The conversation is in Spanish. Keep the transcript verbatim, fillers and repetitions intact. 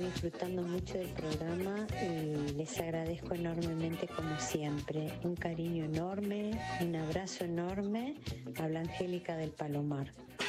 Disfrutando mucho del programa y les agradezco enormemente como siempre. Un cariño enorme, un abrazo enorme. Habla Angélica del Palomar.